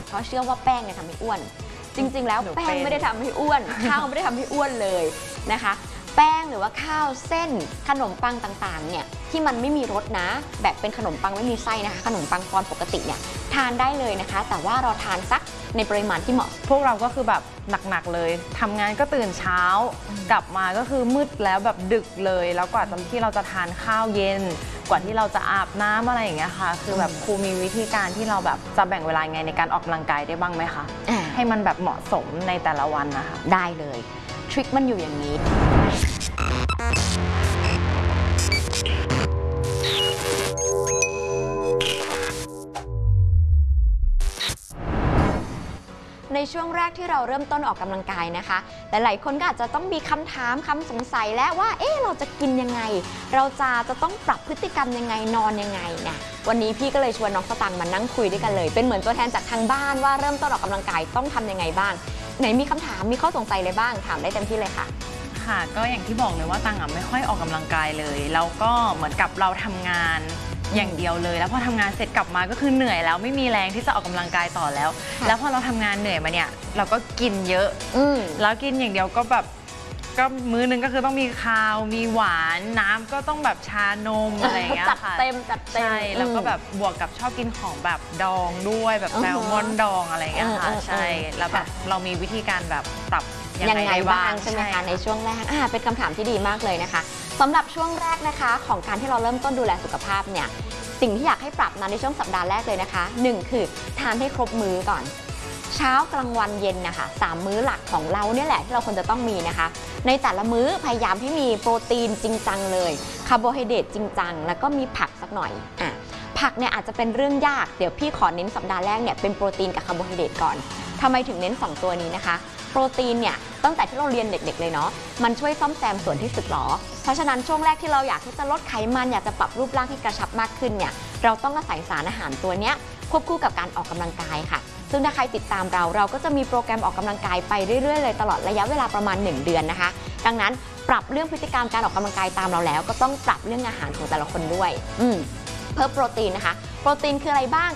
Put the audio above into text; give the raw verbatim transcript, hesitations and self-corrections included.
เพราะเชื่อว่าแป้งเนี่ยทำให้อ้วนจริงๆแล้วแป้งไม่ได้ทำให้อ้วนข้าวไม่ได้ทำให้อ้วนเลยนะคะแป้งหรือว่าข้าวเส้นขนมปังต่างๆเนี่ยที่มันไม่มีรสนะแบบเป็นขนมปังไม่มีไส้นะคะขนมปังปอนปกติเนี่ยทานได้เลยนะคะแต่ว่าเราทานสักในปริมาณที่เหมาะพวกเราก็คือแบบหนักๆเลยทำงานก็ตื่นเช้ากลับมาก็คือมืดแล้วแบบดึกเลยแล้วกว่าที่เราจะทานข้าวเย็นกว่าที่เราจะอาบน้ำอะไรอย่างเงี้ยค่ะคือแบบครูมีวิธีการที่เราแบบจะแบ่งเวลาไงในการออกกำลังกายได้บ้างไหมคะให้มันแบบเหมาะสมในแต่ละวันนะคะได้เลยทริคมันอยู่อย่างนี้ในช่วงแรกที่เราเริ่มต้นออกกำลังกายนะคะหลายๆคนก็อาจจะต้องมีคำถามคำสงสัยและว่าเอ๊ะเราจะกินยังไงเราจะจะต้องปรับพฤติกรรมยังไงนอนยังไงเนี่ยวันนี้พี่ก็เลยชวนน้องสตางค์มานั่งคุยด้วยกันเลยเป็นเหมือนตัวแทนจากทางบ้านว่าเริ่มต้นออกกำลังกายต้องทำยังไงบ้างไหนมีคำถามมีข้อสงสัยอะไรบ้างถามได้เต็มที่เลยค่ะค่ะก็อย่างที่บอกเลยว่าตังอ่ะไม่ค่อยออกกำลังกายเลยแล้วก็เหมือนกับเราทำงานอย่างเดียวเลยแล้วพอทำงานเสร็จกลับมาก็คือเหนื่อยแล้วไม่มีแรงที่จะออกกำลังกายต่อแล้วแล้วพอเราทำงานเหนื่อยมาเนี่ยเราก็กินเยอะแล้วกินอย่างเดียวก็แบบก็มื้อนึงก็คือต้องมีคาวมีหวานน้ำก็ต้องแบบชานมอะไรอย่างเงี้ยค่ะจัดเต็มจัดเต็มใช่แล้วก็แบบบวกกับชอบกินของแบบดองด้วยแบบแซลมอนดองอะไรอย่างเงี้ยค่ะใช่แล้วแบบเรามีวิธีการแบบปรับยังไงบ้างใช่ไหมคะในช่วงแรกอ่าเป็นคำถามที่ดีมากเลยนะคะสำหรับช่วงแรกนะคะของการที่เราเริ่มต้นดูแลสุขภาพเนี่ยสิ่งที่อยากให้ปรับนะในช่วงสัปดาห์แรกเลยนะคะหนึ่งคือทานให้ครบมื้อก่อนเช้ากลางวันเย็นนะคะสามมื้อหลักของเราเนี่ยแหละที่เราควรจะต้องมีนะคะในแต่ละมื้อพยายามให้มีโปรตีนจริงจังเลยคาร์โบไฮเดรตจริงจังแล้วก็มีผักสักหน่อยอ่ะผักเนี่ยอาจจะเป็นเรื่องยากเดี๋ยวพี่ขอเน้นสัปดาห์แรกเนี่ยเป็นโปรตีนกับคาร์โบไฮเดรตก่อนทำไมถึงเน้นสองตัวนี้นะคะโปรตีนเนี่ยตั้งแต่ที่เราเรียนเด็กๆเลยเนาะมันช่วยซ่อมแซมส่วนที่สึกหรอเพราะฉะนั้นช่วงแรกที่เราอยากที่จะลดไขมันอยากจะปรับรูปร่างให้กระชับมากขึ้นเนี่ยเราต้องอาศัยสารอาหารตัวเนี้ยควบคู่กับการออกกำลังกายค่ะซึ่งถ้าใครติดตามเราเราก็จะมีโปรแกรมออกกำลังกายไปเรื่อยๆเลยตลอดระยะเวลาประมาณหนึ่งเดือนนะคะดังนั้นปรับเรื่องพฤติกรรมการออกกำลังกายตามเราแล้วก็ต้องปรับเรื่องอาหารของแต่ละคนด้วยอืมเพิ่มโปรตีนนะคะโปรตีนคืออะไรบ้าง